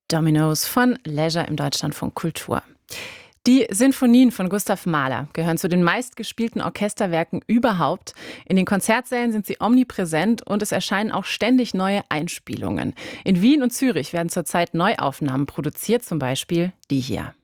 Dominoes von Leisure im Deutschlandfunk Kultur. Die Sinfonien von Gustav Mahler gehören zu den meistgespielten Orchesterwerken überhaupt. In den Konzertsälen sind sie omnipräsent und es erscheinen auch ständig neue Einspielungen. In Wien und Zürich werden zurzeit Neuaufnahmen produziert, zum Beispiel die hier.